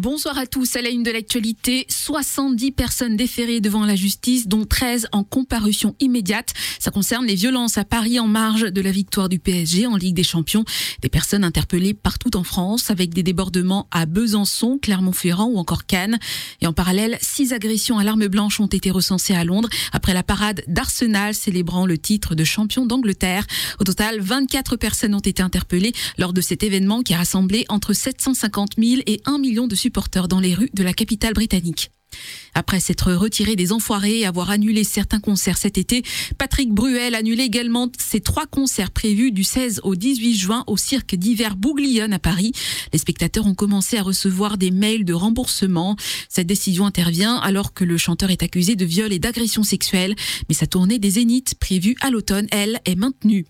Bonsoir à tous. À la une de l'actualité, 70 personnes déférées devant la justice, dont 13 en comparution immédiate. Ça concerne les violences à Paris en marge de la victoire du PSG en Ligue des Champions. Des personnes interpellées partout en France avec des débordements à Besançon, Clermont-Ferrand ou encore Cannes. Et en parallèle, 6 agressions à l'arme blanche ont été recensées à Londres après la parade d'Arsenal célébrant le titre de champion d'Angleterre. Au total, 24 personnes ont été interpellées lors de cet événement qui a rassemblé entre 750 000 et 1 million de supporters dans les rues de la capitale britannique. Après s'être retiré des Enfoirés et avoir annulé certains concerts cet été, Patrick Bruel annule également ses 3 concerts prévus du 16 au 18 juin au cirque d'hiver Bouglione à Paris. Les spectateurs ont commencé à recevoir des mails de remboursement. Cette décision intervient alors que le chanteur est accusé de viol et d'agression sexuelle. Mais sa tournée des Zéniths, prévue à l'automne, elle, est maintenue.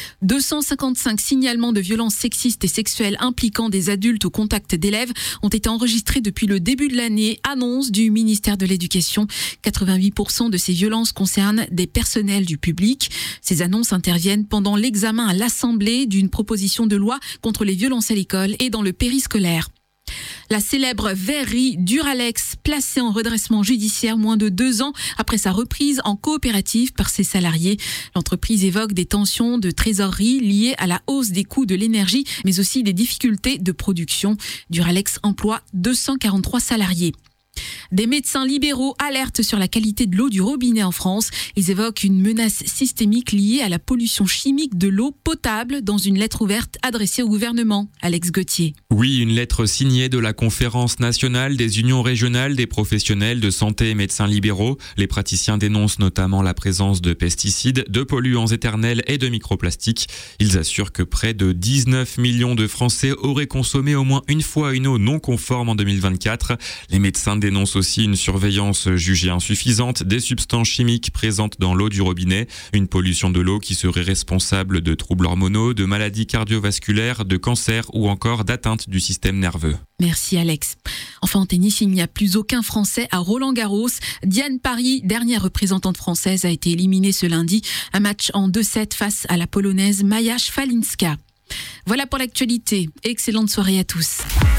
255 signalements de violences sexistes et sexuelles impliquant des adultes au contact d'élèves ont été enregistrés depuis le début de l'année, annonce du ministère de l'Éducation. 88% de ces violences concernent des personnels du public. Ces annonces interviennent pendant l'examen à l'Assemblée d'une proposition de loi contre les violences à l'école et dans le périscolaire. La célèbre verrerie Duralex, placée en redressement judiciaire moins de 2 ans après sa reprise en coopérative par ses salariés. L'entreprise évoque des tensions de trésorerie liées à la hausse des coûts de l'énergie, mais aussi des difficultés de production. Duralex emploie 243 salariés. Des médecins libéraux alertent sur la qualité de l'eau du robinet en France. Ils évoquent une menace systémique liée à la pollution chimique de l'eau potable dans une lettre ouverte adressée au gouvernement. Alex Gauthier. Oui, une lettre signée de la Conférence nationale des unions régionales des professionnels de santé et médecins libéraux. Les praticiens dénoncent notamment la présence de pesticides, de polluants éternels et de microplastiques. Ils assurent que près de 19 millions de Français auraient consommé au moins une fois une eau non conforme en 2024. Les médecins dénoncent aussi une surveillance jugée insuffisante des substances chimiques présentes dans l'eau du robinet, une pollution de l'eau qui serait responsable de troubles hormonaux, de maladies cardiovasculaires, de cancers ou encore d'atteintes du système nerveux. Merci Alex. Enfin en tennis, il n'y a plus aucun Français à Roland-Garros. Diane Paris, dernière représentante française, a été éliminée ce lundi. Un match en 2-7 face à la Polonaise Maja Szwalinska. Voilà pour l'actualité. Excellente soirée à tous.